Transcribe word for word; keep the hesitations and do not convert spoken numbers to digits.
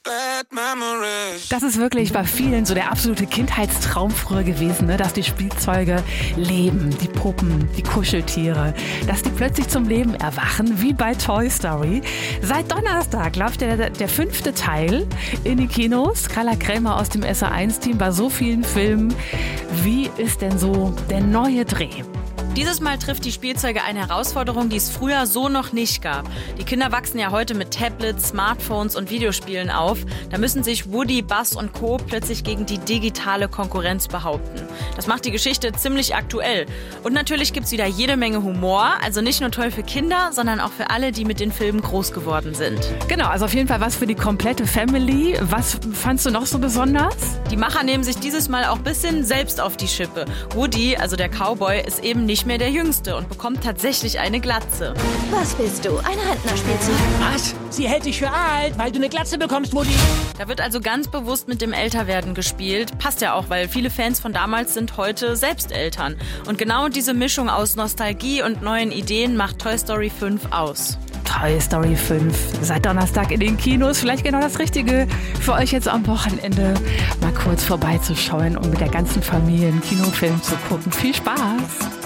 Das ist wirklich bei vielen so der absolute Kindheitstraum früher gewesen, ne? Dass die Spielzeuge leben, die Puppen, die Kuscheltiere, dass die plötzlich zum Leben erwachen, wie bei Toy Story. Seit Donnerstag läuft der, der fünfte Teil in die Kinos. Carla Krämer aus dem S A eins Team bei so vielen Filmen. Wie ist denn so der neue Dreh? Dieses Mal trifft die Spielzeuge eine Herausforderung, die es früher so noch nicht gab. Die Kinder wachsen ja heute mit Tablets, Smartphones und Videospielen auf. Da müssen sich Woody, Buzz und Co. plötzlich gegen die digitale Konkurrenz behaupten. Das macht die Geschichte ziemlich aktuell. Und natürlich gibt's wieder jede Menge Humor. Also nicht nur toll für Kinder, sondern auch für alle, die mit den Filmen groß geworden sind. Genau, also auf jeden Fall was für die komplette Family. Was fandst du noch so besonders? Die Macher nehmen sich dieses Mal auch ein bisschen selbst auf die Schippe. Woody, also der Cowboy, ist eben nicht mehr der Jüngste und bekommt tatsächlich eine Glatze. Was bist du? Ein Rentnerspielzeug? Was? Sie hält dich für alt, weil du eine Glatze bekommst, Woody. Da wird also ganz bewusst mit dem Älterwerden gespielt. Passt ja auch, weil viele Fans von damals sind heute selbst Eltern. Und genau diese Mischung aus Nostalgie und neuen Ideen macht Toy Story fünf aus. Toy Story fünf, seit Donnerstag in den Kinos. Vielleicht genau das Richtige für euch jetzt am Wochenende, mal kurz vorbeizuschauen und mit der ganzen Familie einen Kinofilm zu gucken. Viel Spaß!